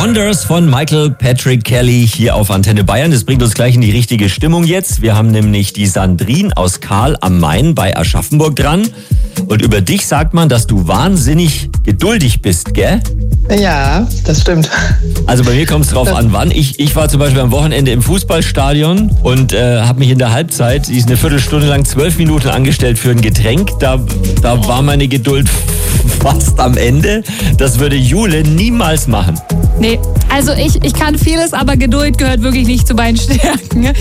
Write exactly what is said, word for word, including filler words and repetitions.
Wonders von Michael Patrick Kelly hier auf Antenne Bayern. Das bringt uns gleich in die richtige Stimmung jetzt. Wir haben nämlich die Sandrine aus Karl am Main bei Aschaffenburg dran. Und über dich sagt man, dass du wahnsinnig geduldig bist, gell? Ja, das stimmt. Also bei mir kommt es drauf an, wann. Ich, ich war zum Beispiel am Wochenende im Fußballstadion und äh, habe mich in der Halbzeit, die ist eine Viertelstunde lang, zwölf Minuten angestellt für ein Getränk. Da, da war meine Geduld fast am Ende. Das würde Jule niemals machen. Nee, also ich, ich kann vieles, aber Geduld gehört wirklich nicht zu meinen Stärken.